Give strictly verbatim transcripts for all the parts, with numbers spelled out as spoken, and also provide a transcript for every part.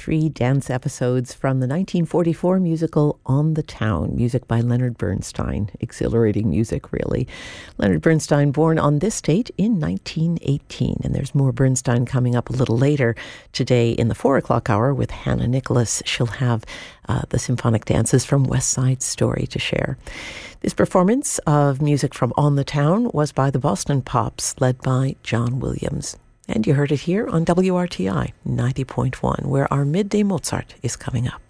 three dance episodes from the nineteen forty-four musical On the Town, music by Leonard Bernstein. Exhilarating music, really. Leonard Bernstein, born on this date in nineteen eighteen. And there's more Bernstein coming up a little later today in the four o'clock hour with Hannah Nicholas. She'll have uh, the symphonic dances from West Side Story to share. This performance of music from On the Town was by the Boston Pops, led by John Williams. And you heard it here on W R T I ninety point one, where our Midday Mozart is coming up.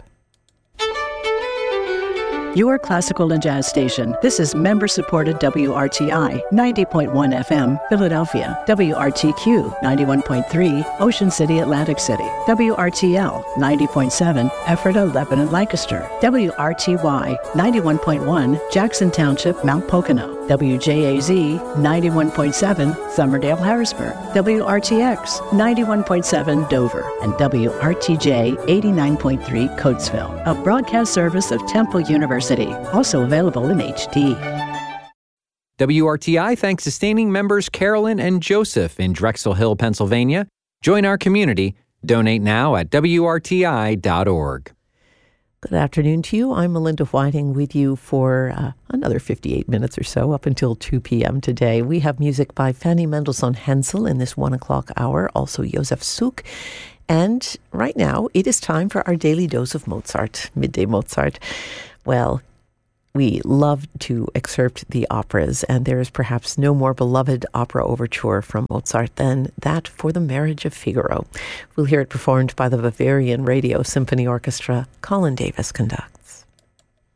Your classical and jazz station. This is member-supported W R T I ninety point one F M, Philadelphia. W R T Q ninety-one point three, Ocean City, Atlantic City. W R T L ninety point seven, Ephrata, Lebanon, Lancaster. W R T Y ninety-one point one, Jackson Township, Mount Pocono. W J A Z ninety-one point seven, Somerdale, Harrisburg. W R T X ninety-one point seven, Dover. And W R T J eighty-nine point three, Coatesville. A broadcast service of Temple University. Also available in H D. W R T I thanks sustaining members Carolyn and Joseph in Drexel Hill, Pennsylvania. Join our community. Donate now at W R T I dot org. Good afternoon to you. I'm Melinda Whiting with you for uh, another fifty-eight minutes or so up until two p.m. today. We have music by Fanny Mendelssohn Hensel in this one o'clock hour, also Josef Suk. And right now, it is time for our daily dose of Mozart, Midday Mozart. Well, we love to excerpt the operas, and there is perhaps no more beloved opera overture from Mozart than that for The Marriage of Figaro. We'll hear it performed by the Bavarian Radio Symphony Orchestra. Colin Davis conducts.